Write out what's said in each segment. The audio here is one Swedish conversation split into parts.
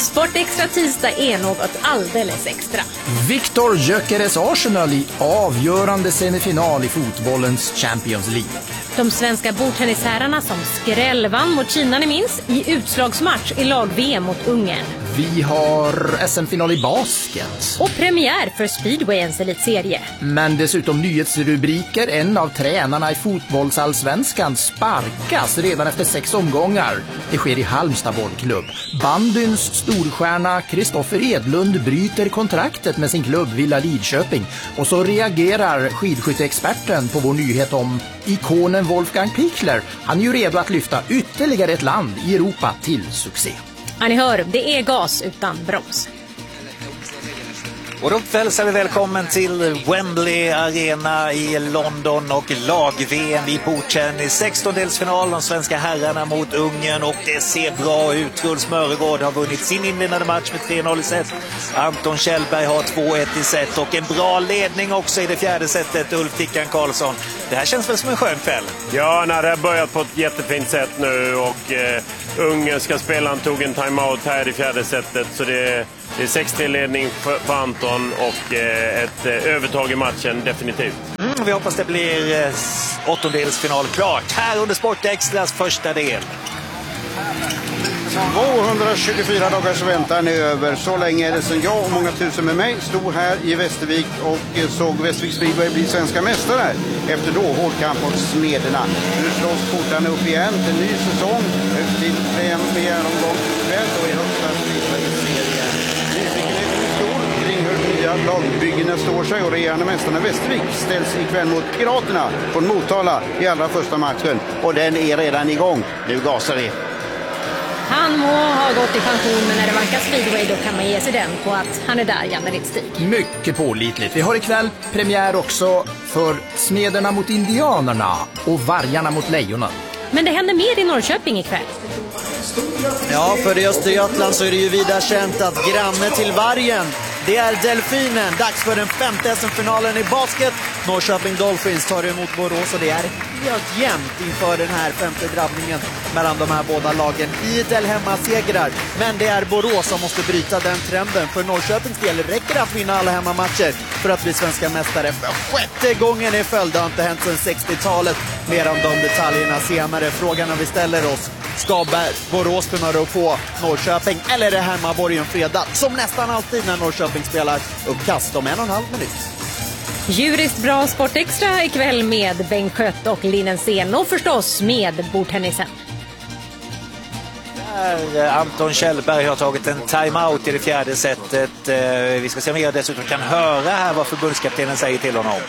Sport Extra tisdag är något alldeles extra. Viktor Gyökeres Arsenal i avgörande semifinal i fotbollens Champions League. De svenska bordtennisherrarna som skrällvann mot Kina, ni minns, i utslagsmatch i lag-VM mot Ungern. Vi har SM-final i basket. Och premiär för Speedwayens elitserie. Men dessutom nyhetsrubriker. En av tränarna i fotbollsallsvenskan sparkas redan efter 6 omgångar. Det sker i Halmstad bollklubb. Bandyns storstjärna Kristoffer Edlund bryter kontraktet med sin klubb Villa Lidköping. Och så reagerar skidskytteexperten på vår nyhet om ikonen Wolfgang Pichler. Han är ju redo att lyfta ytterligare ett land i Europa till succé. Ja, ni hör, det är gas utan broms. Och då hälsar vi välkommen till Wembley Arena i London och lag-VM i bordtennis. 16-delsfinal, de svenska herrarna mot Ungern, och det ser bra ut. Ulf Mörregård har vunnit sin inledande match med 3-0 i set. Anton Kjellberg har 2-1 i set och en bra ledning också i det fjärde setet, Ulf Tickan Karlsson. Det här känns väl som en skön kväll? Ja, det har börjat på ett jättefint sätt nu och ungerska spelaren tog en timeout här i fjärde setet, så det är 6-3-ledning för Anton och ett övertag i matchen definitivt. Vi hoppas det blir åttondelsfinal klart här under Sport Extras första del. 224 dagars väntan är över. Så länge är det sedan jag och många tusen med mig stod här i Västervik och såg Västervik Speedway bli svenska mästare efter då hårdkamp mot Smederna. Nu slås portarna upp igen till ny säsong, till premiäromgång ikväll och i högsta Speedway-serien. Nyfikenheten är stor kring hur nya lagbyggena står sig, och regerande mästarna Västervik ställs ikväll mot Piraterna från Motala i allra första matchen, och den är redan igång. Nu gasar vi. Han må ha gått i pension, men när det vankas Speedway då kan man ge sig den på att han är där, Janne Stig. Mycket pålitligt. Vi har ikväll premiär också för Smederna mot Indianerna och Vargarna mot Lejonen. Men det händer mer i Norrköping ikväll. Ja, för i Östergötland så är det ju vida känt att granne till Vargen, det är Delfinen. Dags för den 5:e SM-finalen i basket. Norrköping Dolphins tar emot Borås, och det är helt jämnt inför den här 5:e drabbningen mellan de här båda lagen. Idel hemmasegrar, men det är Borås som måste bryta den trenden. För Norrköpings del räcker det att vinna alla hemmamatcher för att bli svenska mästare för 6:e gången i följd. Det har inte hänt sedan 60-talet. Mer om de detaljerna senare. Frågan när vi ställer oss: ska Borås kunna rå på Norrköping, eller är det hemmaborgen fredag som nästan alltid när Norrköping spelar uppkast om 1,5 minut? Juriskt bra Sport Extra ikväll med Bengt Skött och Linen Sen, och förstås med bordtennisen. Anton Kjellberg har tagit en timeout i det fjärde setet. Vi ska se om jag dessutom kan höra här vad förbundskaptenen säger till honom.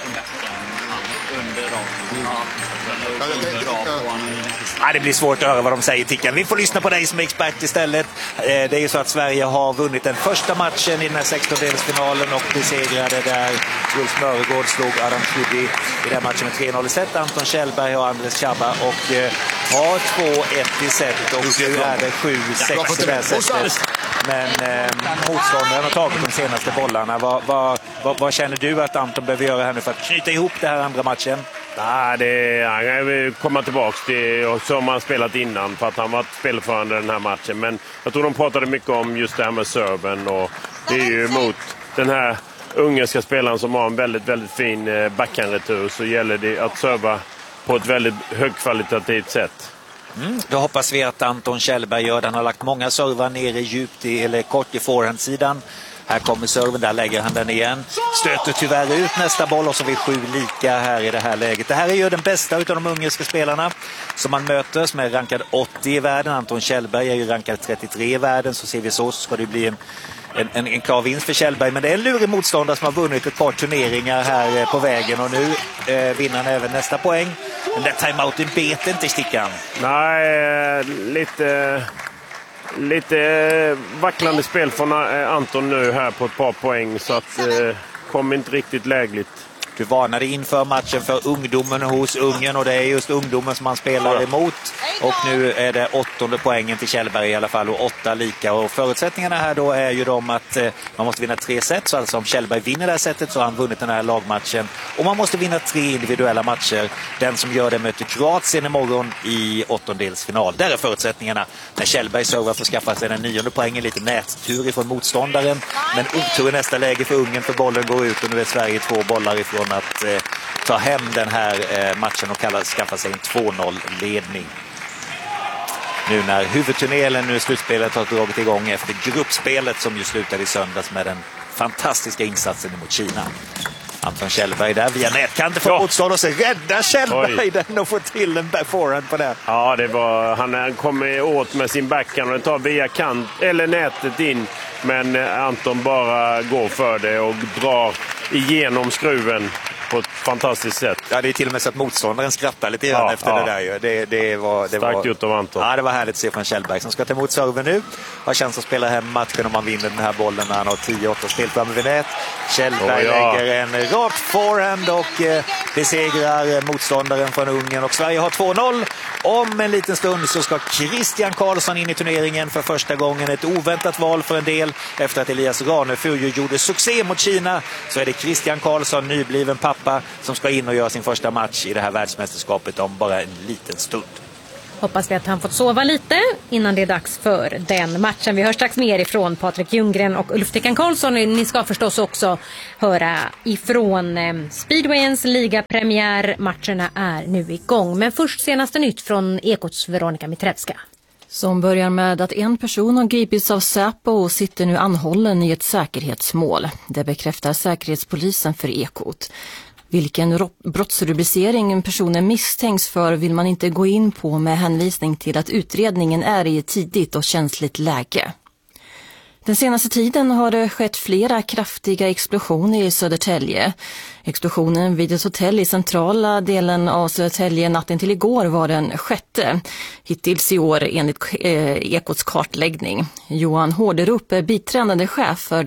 Det blir svårt att höra vad de säger, Tickan. Vi får lyssna på dig som är expert istället. Det är ju så att Sverige har vunnit den första matchen i den här 16-delsfinalen och besegrade där Ulf Mörregård slog Adam Schudi i den matchen med 3-0 i set. Anton Kjellberg och Andres Chabba och har 2-1 i set, och nu är det 7-6 i det här setet. Men motståndaren har tagit de senaste bollarna. Vad känner du att Anton behöver göra här nu för att knyta ihop det här andra matchen? Han vill komma tillbaka till som han spelat innan, för att han varit spelförande den här matchen. Men jag tror de pratade mycket om just det här med serven, och det är ju mot den här ungerska spelaren som har en väldigt, väldigt fin backhandretur, så gäller det att serva på ett väldigt högkvalitativt sätt. Då hoppas vi att Anton Kjellberg gör. Han har lagt många servar nere djupt eller kort i forehandsidan. Här kommer serven, där lägger han den igen. Stöter tyvärr ut nästa boll, och så vi 7 lika här i det här läget. Det här är ju den bästa av de ungerska spelarna som man möter, som är rankad 80 i världen. Anton Kjellberg är ju rankad 33 i världen, så ser vi så ska det bli en klar vinst för Kjellberg. Men det är en lurig motståndare som har vunnit ett par turneringar här på vägen, och nu vinner han även nästa poäng. Den där timeouten bet inte, Stickan. Nej, lite vacklande spel från Anton nu här på ett par poäng, så att kom inte riktigt lägligt. Du varnade inför matchen för ungdomen hos Ungern, och det är just ungdomen som man spelar emot. Och nu är det 8:e poängen till Kjellberg i alla fall och 8 lika. Och förutsättningarna här då är ju de att man måste vinna 3 set. Så alltså om Kjellberg vinner det här setet så har han vunnit den här lagmatchen. Och man måste vinna 3 individuella matcher. Den som gör det möter Kroatien imorgon i 8-delsfinal. Där är förutsättningarna. När Kjellberg servar för att skaffa sig den 9:e poängen. Lite nättur ifrån motståndaren. Men otur i nästa läge för Ungern, för bollen går ut och nu är Sverige 2 bollar ifrån att ta hem den här matchen och skaffa sig en 2-0-ledning. Nu när huvudturneringen, nu slutspelet har dragit igång efter gruppspelet som ju slutade i söndags med den fantastiska insatsen mot Kina. Anton Kjellberg där via nätkanten för motstånd och så räddar Kjellberg den och får till en forehand på det. Ja, det var, han kom åt med sin backhand och den tar via kant eller nätet in. Men Anton bara går för det och drar igenom skruven på ett fantastiskt sätt. Ja, det är till och med så att motståndaren skrattar lite grann efter det där. Det var starkt gjort av Anton. Ja, det var härligt att se från Kjellberg som ska ta emot serven nu. Har chans att spela hem matchen om man vinner den här bollen när han har 10-8 spel framme vid nät. Kjellberg lägger en rakt forehand och besegrar motståndaren från Ungern. Och Sverige har 2-0. Om en liten stund så ska Christian Karlsson in i turneringen för första gången. Ett oväntat val för en del. Efter att Elias Ranefur gjorde succé mot Kina så är det Christian Karlsson, nybliven pappa, som ska in och göra sin första match i det här världsmästerskapet om bara en liten stund. Hoppas vi att han fått sova lite innan det är dags för den matchen. Vi hör strax mer ifrån Patrik Ljunggren och Ulf Tickan Karlsson. Ni ska förstås också höra ifrån Speedwayens ligapremiär. Matcherna är nu igång. Men först senaste nytt från Ekots Veronica Mitrevska. Som börjar med att en person har gripits av Säpo och sitter nu anhållen i ett säkerhetsmål. Det bekräftar Säkerhetspolisen för Ekot. Vilken brottsrubricering personen misstänks för vill man inte gå in på med hänvisning till att utredningen är i ett tidigt och känsligt läge. Den senaste tiden har det skett flera kraftiga explosioner i Södertälje. Explosionen vid ett hotell i centrala delen av Södertälje natten till igår var den 6:e. Hittills i år enligt Ekots kartläggning. Johan Hårderup är biträdande chef för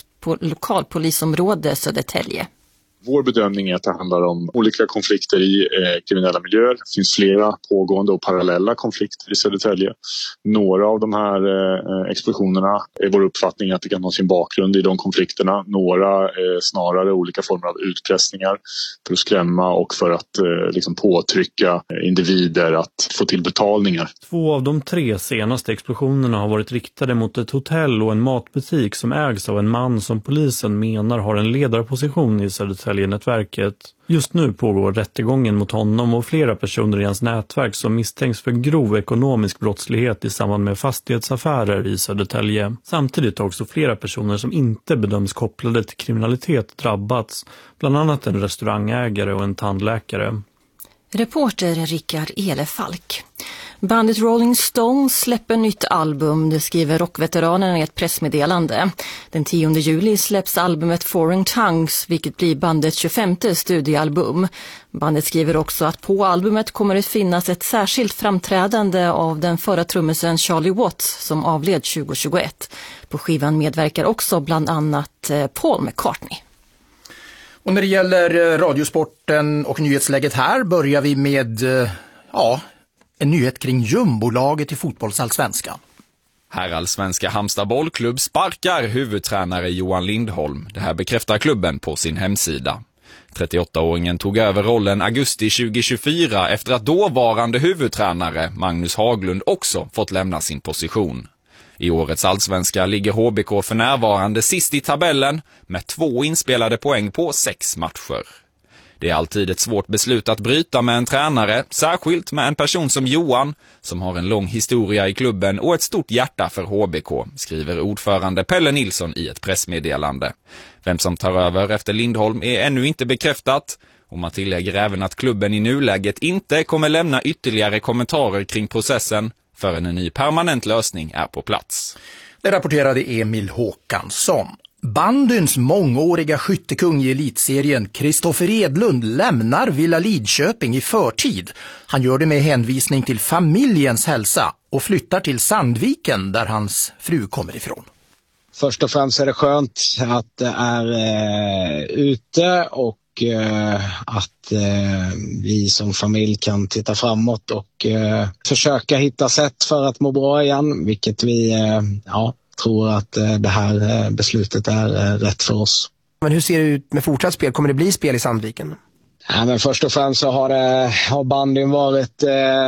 lokalpolisområde Södertälje. Vår bedömning är att det handlar om olika konflikter i kriminella miljöer. Det finns flera pågående och parallella konflikter i Södertälje. Några av de här explosionerna är vår uppfattning att det kan ha sin bakgrund i de konflikterna. Några snarare olika former av utpressningar för att skrämma och för att liksom påtrycka individer att få till betalningar. 2 av de 3 senaste explosionerna har varit riktade mot ett hotell och en matbutik som ägs av en man som polisen menar har en ledarposition i Södertälje-nätverket. Just nu pågår rättegången mot honom och flera personer i hans nätverk som misstänks för grov ekonomisk brottslighet i samband med fastighetsaffärer i Södertälje. Samtidigt har också flera personer som inte bedöms kopplade till kriminalitet drabbats, bland annat en restaurangägare och en tandläkare. Reporter Rickard Elefalk. Bandet Rolling Stones släpper nytt album, det skriver rockveteranen i ett pressmeddelande. Den 10 juli släpps albumet Foreign Tongues, vilket blir bandets 25:e studioalbum. Bandet skriver också att på albumet kommer det finnas ett särskilt framträdande av den förra trummisen Charlie Watts som avled 2021. På skivan medverkar också bland annat Paul McCartney. Och när det gäller radiosporten och nyhetsläget här börjar vi med en nyhet kring jumbolaget i fotbollsallsvenskan. Herrallsvenska Halmstad bollklubb sparkar huvudtränare Johan Lindholm. Det här bekräftar klubben på sin hemsida. 38-åringen tog över rollen augusti 2024 efter att dåvarande huvudtränare Magnus Haglund också fått lämna sin position. I årets allsvenska ligger HBK för närvarande sist i tabellen med 2 inspelade poäng på 6 matcher. Det är alltid ett svårt beslut att bryta med en tränare, särskilt med en person som Johan, som har en lång historia i klubben och ett stort hjärta för HBK, skriver ordförande Pelle Nilsson i ett pressmeddelande. Vem som tar över efter Lindholm är ännu inte bekräftat, och man tillägger även att klubben i nuläget inte kommer lämna ytterligare kommentarer kring processen förrän en ny permanent lösning är på plats. Det rapporterade Emil Håkansson. Bandyns mångåriga skyttekung i elitserien Kristoffer Edlund lämnar Villa Lidköping i förtid. Han gör det med hänvisning till familjens hälsa och flyttar till Sandviken där hans fru kommer ifrån. Först och främst är det skönt att det är ute och att vi som familj kan titta framåt och försöka hitta sätt för att må bra igen, vilket vi tror att det här beslutet är rätt för oss. Men hur ser det ut med fortsatt spel? Kommer det bli spel i Sandviken? Ja, men först och främst så har bandyn varit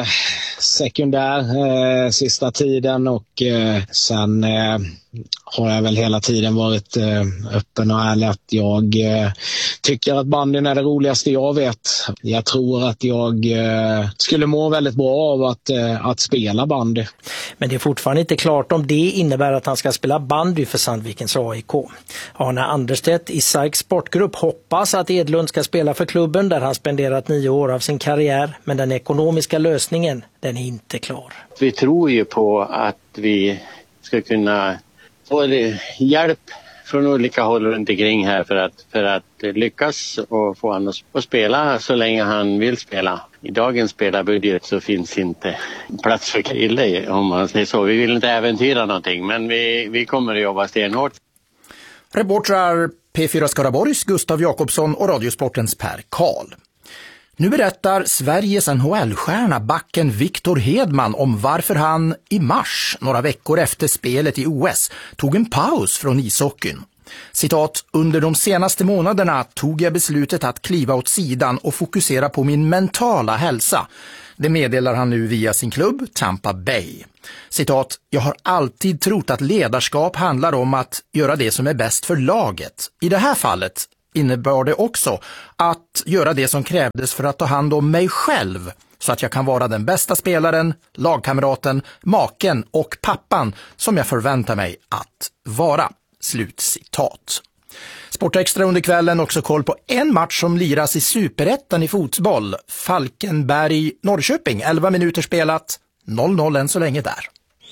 sekundär sista tiden och sen har jag väl hela tiden varit öppen och ärlig att jag tycker att bandyn är det roligaste jag vet. Jag tror att jag skulle må väldigt bra av att spela bandy. Men det är fortfarande inte klart om det innebär att han ska spela bandy för Sandvikens AIK. Arne Anderstedt i SAIK Sportgrupp hoppas att Edlund ska spela för klubben där han spenderat 9 år av sin karriär, men den ekonomiska lösningen, den är inte klar. Vi tror ju på att vi ska kunna få hjälp från olika håll runt omkring här för att lyckas och få honom att spela så länge han vill spela. I dagens spelarbudget så finns inte plats för Krille, om man säger så. Vi vill inte äventyra någonting, men vi kommer att jobba stenhårt. Reportrar P4 Skaraborgs Gustav Jakobsson och Radiosportens Per Karl. Nu berättar Sveriges NHL-stjärna backen Victor Hedman om varför han i mars, några veckor efter spelet i OS, tog en paus från ishockeyn. Citat, under de senaste månaderna tog jag beslutet att kliva åt sidan och fokusera på min mentala hälsa. Det meddelar han nu via sin klubb Tampa Bay. Citat, jag har alltid trott att ledarskap handlar om att göra det som är bäst för laget. I det här fallet innebar det också att göra det som krävdes för att ta hand om mig själv så att jag kan vara den bästa spelaren, lagkamraten, maken och pappan som jag förväntar mig att vara. Slutcitat. Sportextra under kvällen också koll på en match som liras i Superettan i fotboll. Falkenberg-Norrköping, 11 minuter spelat, 0-0 än så länge där.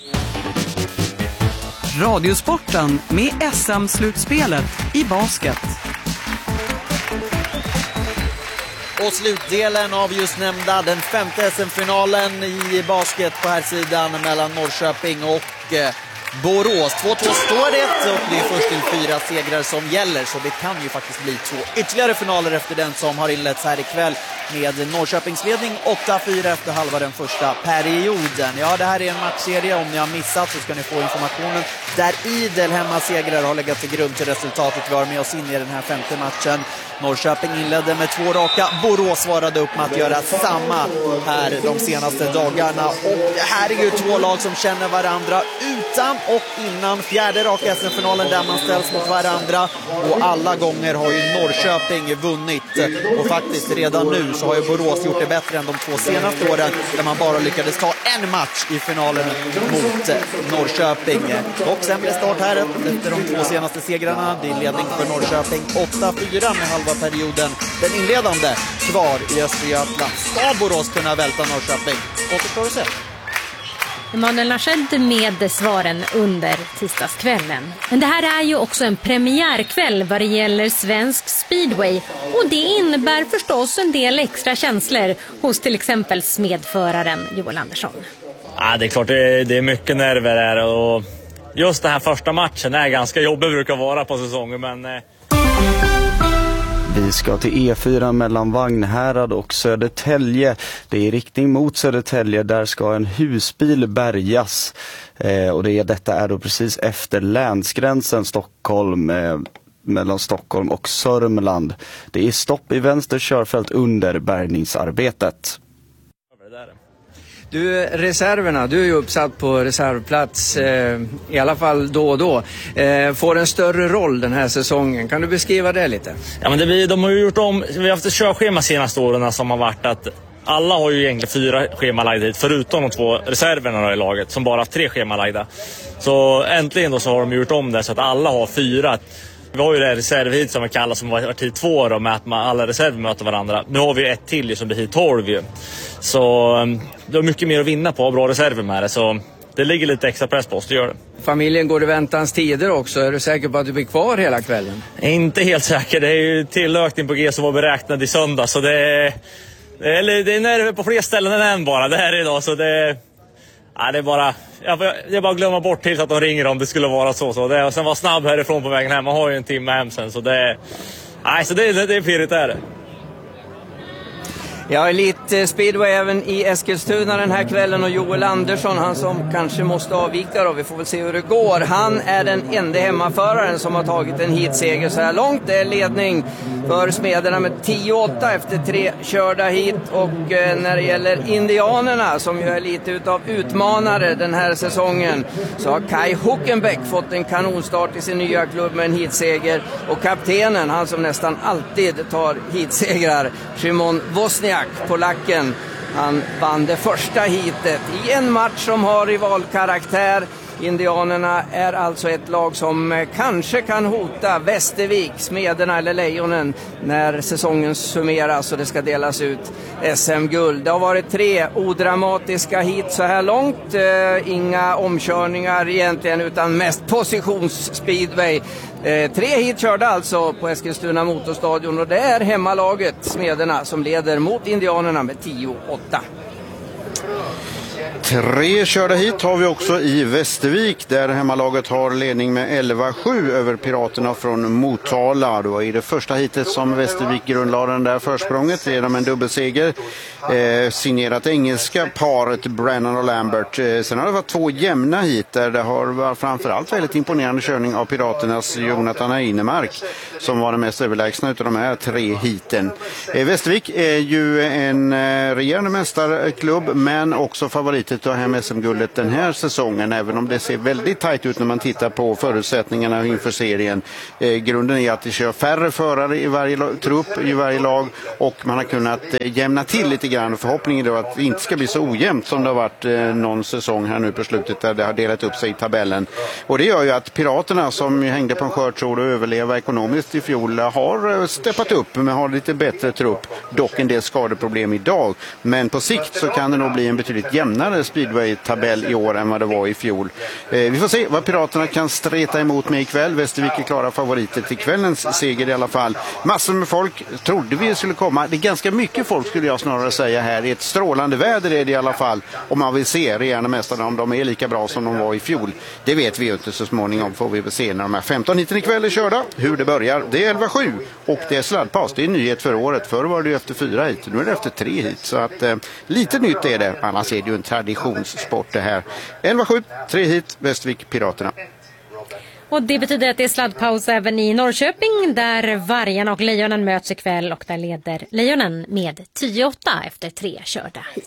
Radiosporten med SM-slutspelet i basket. Och slutdelen av just nämnda, den 5:e SM-finalen i basket på här sidan mellan Norrköping och Borås. 2-2 står det och det är först till 4 segrar som gäller, så det kan ju faktiskt bli 2 ytterligare finaler efter den som har inletts här ikväll med Norrköpings ledning 8-4 efter halva den första perioden. Ja, det här är en matchserie. Om ni har missat så ska ni få informationen där idel hemmasegrar har legat till grund till resultatet. Vi har med oss in i den här 5:e matchen. Norrköping inledde med 2 raka. Borås svarade upp med att göra samma här de senaste dagarna. Och det här är ju 2 lag som känner varandra utan och innan 4:e raka SM-finalen där man ställs mot varandra. Och alla gånger har ju Norrköping vunnit. Och faktiskt redan nu så har ju Borås gjort det bättre än de 2 senaste åren där man bara lyckades ta en match i finalen mot Norrköping. Och sen blir start här efter de 2 senaste segrarna. Det är ledning för Norrköping 8-4 med halva perioden. Den inledande kvar i Östergötland. Ska Borås kunna välta Norrköping? Återstår att se. Emanuel Lasched med svaren under tisdagskvällen. Men det här är ju också en premiärkväll vad det gäller svensk speedway. Och det innebär förstås en del extra känslor hos till exempel smedföraren Joel Andersson. Ja, det är klart det är mycket nerver här. Och just den här första matchen är ganska jobbig, brukar vara på säsongen. Men vi ska till E4 mellan Vagnhärad och Södertälje. Det är i riktning mot Södertälje. Där ska en husbil bärgas. Och detta är då precis efter länsgränsen Stockholm, mellan Stockholm och Sörmland. Det är stopp i vänster körfält under bärgningsarbetet. Du, reserverna, du är ju uppsatt på reservplats i alla fall då och då. Får en större roll den här säsongen. Kan du beskriva det lite? Ja, men de har ju gjort om, vi har haft ett körschema senaste åren som har varit att alla har ju egentligen 4 schemalagda hit, förutom de 2 reserverna i laget som bara har 3 schemalagda. Så äntligen då så har de gjort om det så att alla har 4. Vi har ju det här reservhit som vi kallar som var tid 2 då, med att alla reserver möter varandra. Nu har vi ett till som blir hit 12 ju. Så det är mycket mer att vinna på, bra reserver med det. Så det ligger lite extra press på oss, det gör det. Familjen går i väntans tider också. Är du säker på att du blir kvar hela kvällen? Inte helt säker. Det är ju tillökning på G som var beräknad i söndag. Så det är nerver på fler ställen än en bara. Det här idag. Så det är bara att glömma bort till så att de ringer om det skulle vara så. Och sen var snabb härifrån på vägen hem. Man har ju en timme hem sen. Så det Nej, så det är pirrigt där. Ja, Elite Speedway även i Eskilstuna den här kvällen och Joel Andersson, han som kanske måste avvika då, vi får väl se hur det går. Han är den enda hemmaföraren som har tagit en heatseger så här långt. Det är ledning för Smederna med 10-8 efter 3 körda hit. Och när det gäller indianerna som ju är lite utav utmanare den här säsongen, så har Kai Huckenbeck fått en kanonstart i sin nya klubb med en heatseger. Och kaptenen, han som nästan alltid tar heatsegrar, Szymon Wozniak, polacken, han vann det första heatet i en match som har rivalkaraktär. Indianerna är alltså ett lag som kanske kan hota Västervik, Smederna eller Lejonen när säsongen summeras och det ska delas ut SM-guld. Det har varit 3 odramatiska hit så här långt. Inga omkörningar egentligen utan mest positionsspeedway. 3 hit körda alltså på Eskilstuna motorstadion och det är hemmalaget Smederna som leder mot Indianerna med 10-8. 3 körda hit har vi också i Västervik där hemmalaget har ledning med 11-7 över Piraterna från Motala. Det var i det första hitet som Västervik grundlade den där försprånget genom en dubbelseger. Signerat engelska paret Brennan och Lambert. Sen har det varit 2 jämna hit där det har varit framförallt väldigt imponerande körning av Piraternas Jonathan Einemark som var den mest överlägsna utav de här 3 hiten. Västervik är ju en regerande mästarklubb men också favorit att ta hem SM-guldet den här säsongen, även om det ser väldigt tajt ut när man tittar på förutsättningarna inför serien. Grunden är att det kör färre förare i varje trupp, i varje lag, och man har kunnat jämna till lite grann. Förhoppningen är att det inte ska bli så ojämnt som det har varit någon säsong här nu på slutet där det har delat upp sig i tabellen. Och det gör ju att Piraterna, som hängde på en skör tråd och överleva ekonomiskt i fjol, har steppat upp men har lite bättre trupp, dock en del skadeproblem idag. Men på sikt så kan det nog bli en betydligt jämnare speedway-tabell i år än vad det var i fjol. Vi får se vad Piraterna kan streta emot med ikväll. Västervik är klara favoriter till kvällens seger i alla fall. Massor med folk trodde vi skulle komma. Det är ganska mycket folk skulle jag snarare säga här. Det är ett strålande väder är det i alla fall. Om man vill se regerande mästarna om de är lika bra som de var i fjol. Det vet vi ju inte, så småningom får vi väl se när de här 15 hiten ikväll är körda. Hur det börjar. Det är 11-7 och det är sladdpass. Det är en nyhet för året. Förr var det ju efter 4 hit. Nu är det efter 3 hit. Så att lite nytt är det. Annars är det ju en traditionssport det här. 11-7, 3 hit, Västervik, Piraterna. Och det betyder att det är sladdpaus även i Norrköping där Vargarna och Lejonen möts ikväll och där leder Lejonen med 10-8 efter 3 körda hit.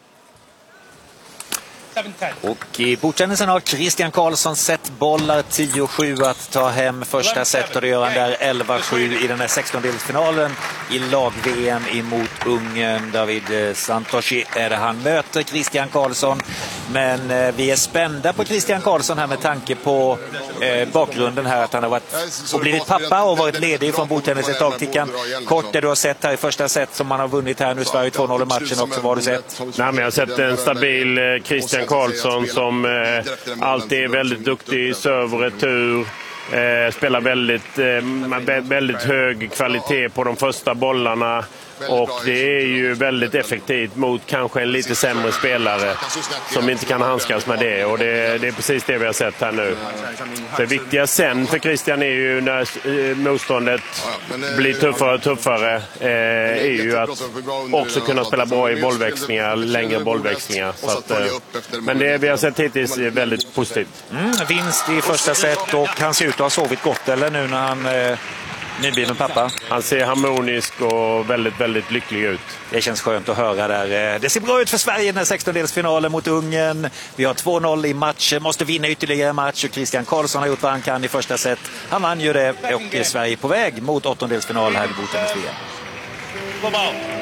Och i bordtennisen har Christian Karlsson sett bollar 10-7 att ta hem första set, och det gör han där 11-7 i den här 16-delsfinalen i lag-VM emot Ungern. David Santoshi är det han möter, Christian Karlsson. Men vi är spända på Christian Karlsson här med tanke på bakgrunden här, att han har varit och blivit pappa och varit ledig från bordtennis ett tag. Tickan, kort det du har sett här i första set som man har vunnit här nu, Sverige 2-0 i matchen också, vad har du sett? Nej, men jag har sett en stabil Christian Karlsson som alltid är väldigt duktig i serv och retur. Spelar väldigt hög kvalitet på de första bollarna. Och det är ju väldigt effektivt mot kanske en lite sämre spelare som inte kan handskas med det. Och det är precis det vi har sett här nu. Det viktiga sen för Christian är ju när motståndet blir tuffare och tuffare är ju att också kunna spela bra i bollväxlingar, längre bollväxlingar. Så att, men det vi har sett hittills är väldigt positivt. Vinst i första set och han ser ut att ha sovit gott, eller nu när han nybliven pappa? Han ser harmonisk och väldigt, väldigt lycklig ut. Det känns skönt att höra där. Det ser bra ut för Sverige i den 16-delsfinalen mot Ungern. Vi har 2-0 i match, måste vinna ytterligare match och Christian Karlsson har gjort vad han kan i första set. Han vann ju det och Sverige är på väg mot 8-delsfinal här i bordtennis-VM.